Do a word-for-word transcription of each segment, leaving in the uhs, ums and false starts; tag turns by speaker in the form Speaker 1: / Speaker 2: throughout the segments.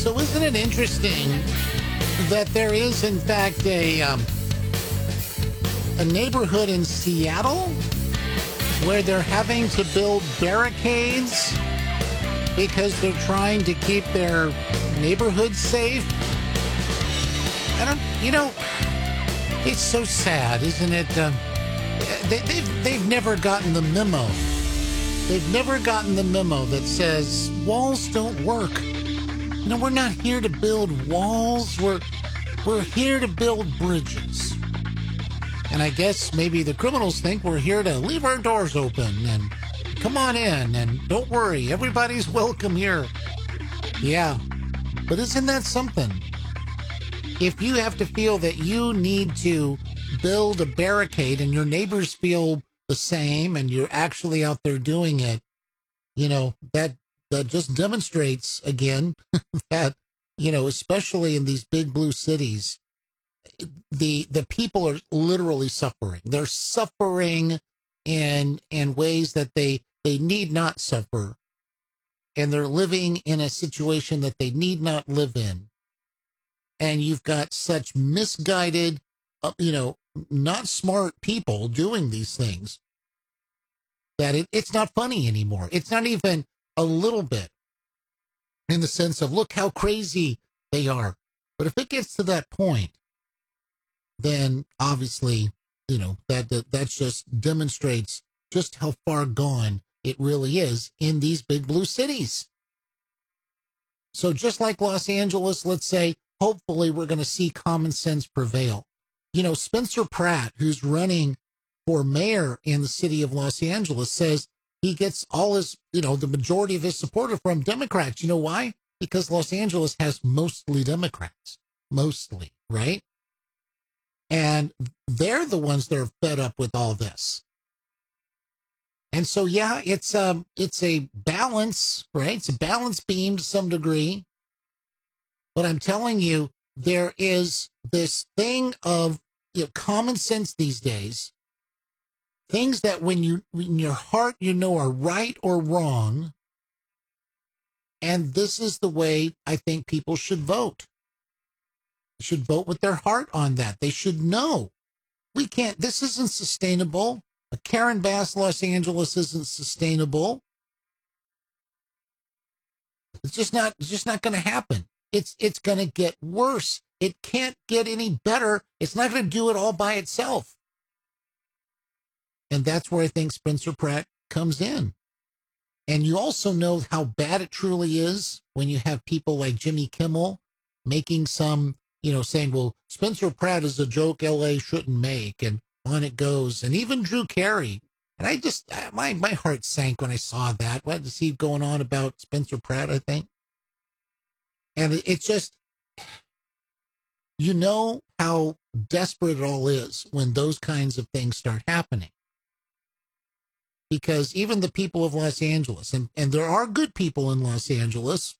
Speaker 1: So isn't it interesting that there is, in fact, a um, a neighborhood in Seattle where they're having to build barricades because they're trying to keep their neighborhood safe? I don't, you know, it's so sad, isn't it? Um, they, they've, they've never gotten the memo. They've never gotten the memo that says walls don't work. You know, we're not here to build walls. We're, we're here to build bridges. And I guess maybe the criminals think we're here to leave our doors open and come on in and don't worry, everybody's welcome here. Yeah, but isn't that something? If you have to feel that you need to build a barricade and your neighbors feel the same and you're actually out there doing it, you know, that that just demonstrates again that, you know, especially in these big blue cities, the the people are literally suffering. They're suffering in in ways that they they need not suffer, and they're living in a situation that they need not live in. And you've got such misguided, uh, you know, not smart people doing these things that it, it's not funny anymore. It's not even a little bit, in the sense of look how crazy they are. But if it gets to that point, then obviously, you know, that, that that just demonstrates just how far gone it really is in these big blue cities. So just like Los Angeles, let's say, hopefully we're going to see common sense prevail. You know, Spencer Pratt, who's running for mayor in the city of Los Angeles, says he gets all his, you know, the majority of his support from Democrats. You know why? Because Los Angeles has mostly Democrats, mostly, right? And they're the ones that are fed up with all this. And so, yeah, it's um, it's a balance, right? It's a balance beam to some degree. But I'm telling you, there is this thing of, you know, common sense these days. Things that when you, in your heart, you know are right or wrong. And this is the way I think people should vote. They should vote with their heart on that. They should know. We can't, this isn't sustainable. A Karen Bass Los Angeles isn't sustainable. It's just not, it's just not going to happen. It's, it's going to get worse. It can't get any better. It's not going to do it all by itself. And that's where I think Spencer Pratt comes in. And you also know how bad it truly is when you have people like Jimmy Kimmel making some, you know, saying, well, Spencer Pratt is a joke L A shouldn't make, and on it goes. And even Drew Carey. And I just, my, my heart sank when I saw that. What is he going on about Spencer Pratt, I think? And it, it's just, you know how desperate it all is when those kinds of things start happening. Because even the people of Los Angeles, and, and there are good people in Los Angeles,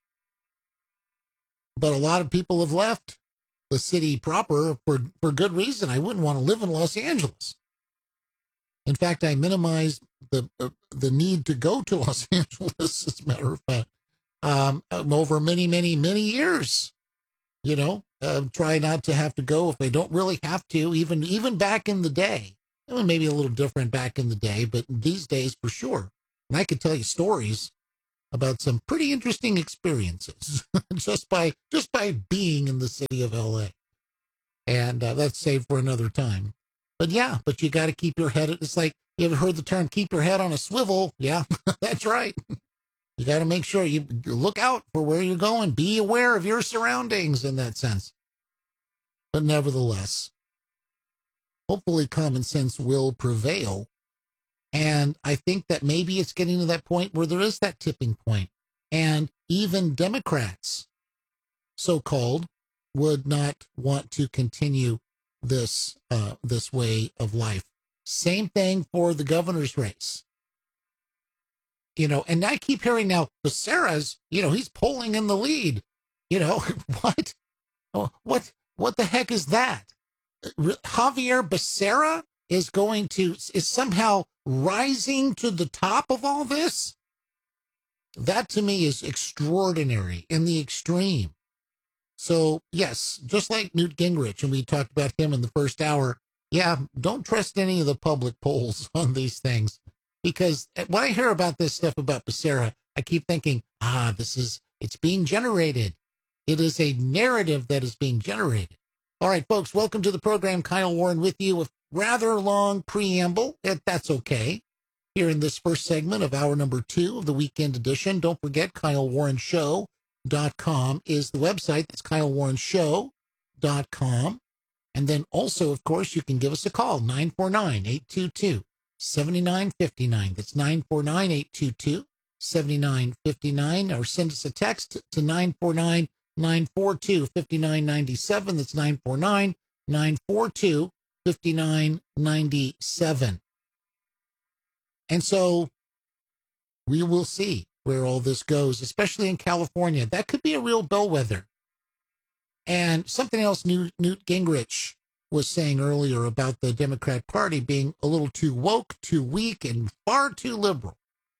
Speaker 1: but a lot of people have left the city proper for, for good reason. I wouldn't want to live in Los Angeles. In fact, I minimize the uh, the need to go to Los Angeles, as a matter of fact, um, over many, many, many years. You know, uh, try not to have to go if they don't really have to, even even back in the day. It was maybe a little different back in the day, but these days for sure. And I could tell you stories about some pretty interesting experiences just by just by being in the city of L A. And uh, that's saved for another time. But yeah, but you got to keep your head. It's like, you ever heard the term keep your head on a swivel? Yeah, that's right. You got to make sure you look out for where you're going. Be aware of your surroundings in that sense. But nevertheless, hopefully common sense will prevail. And I think that maybe it's getting to that point where there is that tipping point. And even Democrats, so-called, would not want to continue this uh, this way of life. Same thing for the governor's race. You know, and I keep hearing now, Becerra's, you know, he's polling in the lead. You know, what? Oh, what? What the heck is that? Javier Becerra is going to, is somehow rising to the top of all this? That to me is extraordinary in the extreme. So, yes, just like Newt Gingrich, and we talked about him in the first hour, yeah, don't trust any of the public polls on these things. Because when I hear about this stuff about Becerra, I keep thinking, ah, this is, it's being generated. It is a narrative that is being generated. All right, folks, welcome to the program. Kyle Warren with you with rather long preamble. That's okay. Here in this first segment of hour number two of the weekend edition. Don't forget, Kyle Warren Show dot com is the website. That's Kyle Warren Show dot com. And then also, of course, you can give us a call, nine four nine, eight two two, seven nine five nine. That's nine four nine, eight two two, seven nine five nine. Or send us a text to nine four nine, nine four two, five nine nine seven. That's nine four nine, nine four two, five nine nine seven. And so we will see where all this goes, especially in California. That could be a real bellwether. And something else Newt, Newt Gingrich was saying earlier about the Democrat Party being a little too woke, too weak, and far too liberal.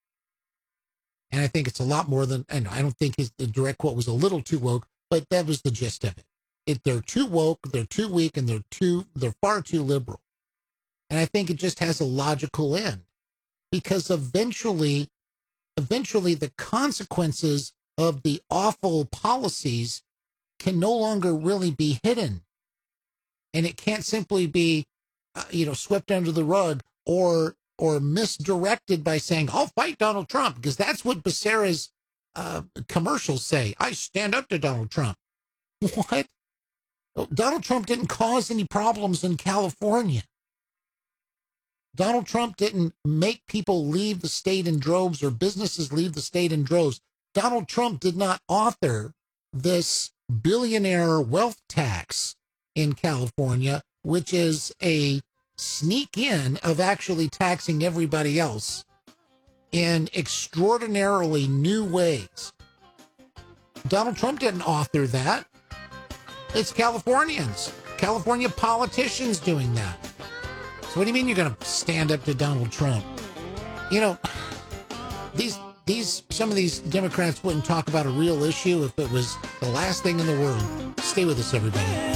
Speaker 1: And I think it's a lot more than, and I don't think his the direct quote was a little too woke, but that was the gist of it. If they're too woke, they're too weak, and they're too, they're far too liberal. And I think it just has a logical end. Because eventually, eventually the consequences of the awful policies can no longer really be hidden. And it can't simply be, uh, you know, swept under the rug or or misdirected by saying, I'll fight Donald Trump, because that's what Becerra's uh, commercials say. I stand up to Donald Trump. What? Donald Trump didn't cause any problems in California. Donald Trump didn't make people leave the state in droves or businesses leave the state in droves. Donald Trump did not author this billionaire wealth tax in California, which is a sneak in of actually taxing everybody else in extraordinarily new ways. Donald Trump didn't author that. It's Californians, California politicians doing that. So what do you mean you're going to stand up to Donald Trump? You know, these these some of these Democrats wouldn't talk about a real issue if it was the last thing in the world. Stay with us, everybody.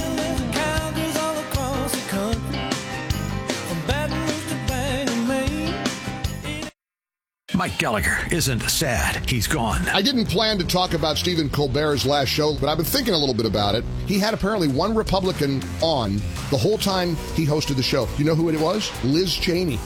Speaker 2: Mike Gallagher isn't sad. He's gone.
Speaker 3: I didn't plan to talk about Stephen Colbert's last show, but I've been thinking a little bit about it. He had apparently one Republican on the whole time he hosted the show. You know who it was? Liz Cheney.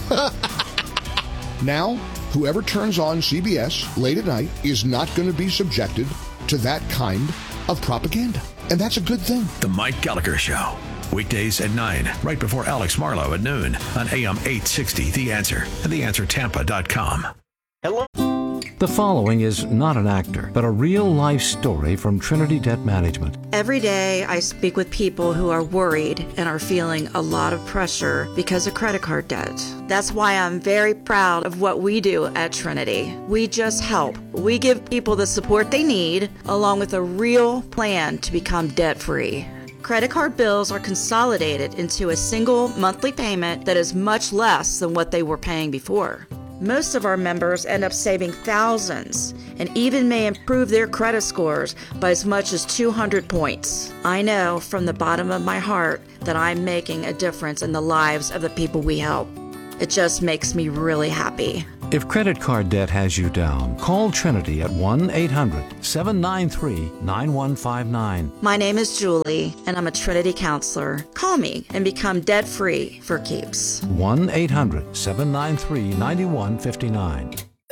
Speaker 3: Now, whoever turns on C B S late at night is not going to be subjected to that kind of propaganda. And that's a good thing.
Speaker 2: The Mike Gallagher Show. Weekdays at nine, right before Alex Marlowe at noon on A M eight sixty, The Answer, and the answer tampa dot com.
Speaker 4: Hello.
Speaker 5: The following is not an actor, but a real-life story from Trinity Debt Management.
Speaker 6: Every day I speak with people who are worried and are feeling a lot of pressure because of credit card debt. That's why I'm very proud of what we do at Trinity. We just help. We give people the support they need, along with a real plan to become debt-free. Credit card bills are consolidated into a single monthly payment that is much less than what they were paying before. Most of our members end up saving thousands and even may improve their credit scores by as much as two hundred points. I know from the bottom of my heart that I'm making a difference in the lives of the people we help. It just makes me really happy.
Speaker 5: If credit card debt has you down, call Trinity at one eight hundred, seven nine three, nine one five nine.
Speaker 6: My name is Julie, and I'm a Trinity counselor. Call me and become debt-free for keeps.
Speaker 5: one eight hundred, seven nine three, nine one five nine.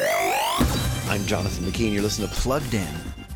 Speaker 4: I'm Jonathan McKean. You're listening to Plugged In.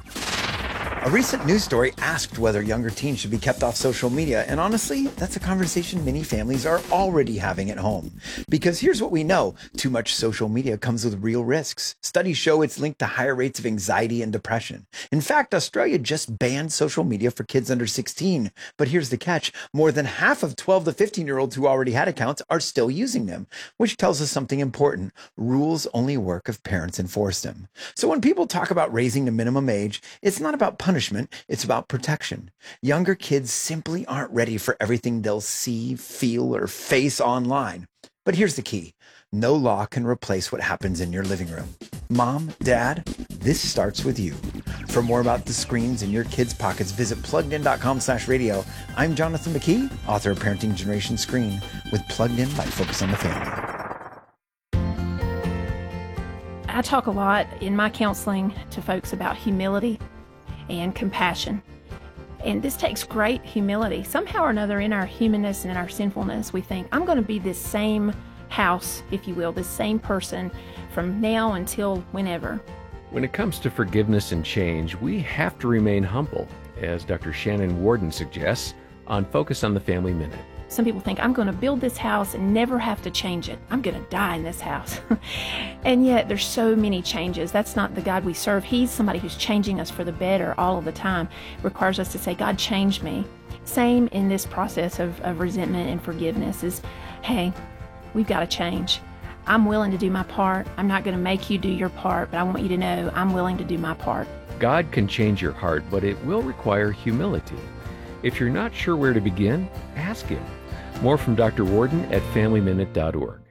Speaker 4: A recent news story asked whether younger teens should be kept off social media, and honestly, that's a conversation many families are already having at home. Because here's what we know, too much social media comes with real risks. Studies show it's linked to higher rates of anxiety and depression. In fact, Australia just banned social media for kids under sixteen. But here's the catch, more than half of twelve to fifteen-year-olds who already had accounts are still using them, which tells us something important. Rules only work if parents enforce them. So when people talk about raising the minimum age, it's not about punishment, it's about protection. Younger kids simply aren't ready for everything they'll see, feel, or face online. But here's the key. No law can replace what happens in your living room. Mom, Dad, this starts with you. For more about the screens in your kids' pockets, visit pluggedin.com slash radio. I'm Jonathan McKee, author of Parenting Generation Screen, with Plugged In by Focus on the Family.
Speaker 7: I talk a lot in my counseling to folks about humility and compassion. And this takes great humility. Somehow or another in our humanness and in our sinfulness, we think, I'm going to be this same house, if you will, this same person from now until whenever.
Speaker 8: When it comes to forgiveness and change, we have to remain humble, as Doctor Shannon Worden suggests on Focus on the Family Minute.
Speaker 7: Some people think, I'm going to build this house and never have to change it. I'm going to die in this house. And yet there's so many changes. That's not the God we serve. He's somebody who's changing us for the better all of the time. It requires us to say, God, change me. Same in this process of, of resentment and forgiveness is, hey, we've got to change. I'm willing to do my part. I'm not going to make you do your part, but I want you to know I'm willing to do my part.
Speaker 8: God can change your heart, but it will require humility. If you're not sure where to begin, ask Him. More from Doctor Worden at family minute dot org.